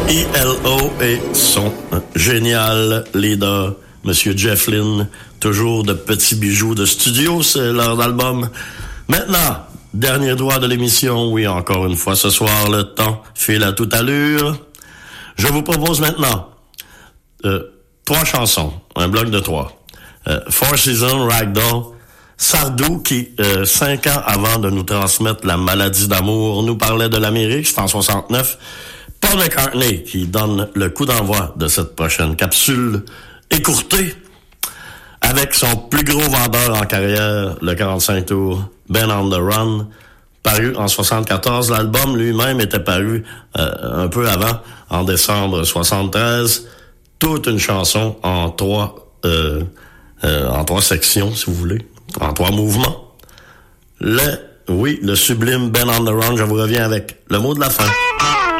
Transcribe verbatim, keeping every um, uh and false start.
E L O et son génial leader, Monsieur Jeff Lynne, toujours de petits bijoux de studio, c'est leur album. Maintenant, dernier droit de l'émission, oui, encore une fois ce soir, le temps file à toute allure. Je vous propose maintenant euh, trois chansons, un bloc de trois. Euh, Four Seasons, Ragdoll, Sardou qui, euh, cinq ans avant de nous transmettre la maladie d'amour, nous parlait de l'Amérique, c'est en soixante-neuf. Paul McCartney qui donne le coup d'envoi de cette prochaine capsule écourtée avec son plus gros vendeur en carrière, le quarante-cinq tours, Ben on the Run, paru en soixante-quatorze. L'album lui-même était paru euh, un peu avant, en décembre soixante-treize. Toute une chanson en trois, euh, euh, en trois sections, si vous voulez, en trois mouvements. Le, oui, le sublime Ben on the Run. Je vous reviens avec le mot de la fin.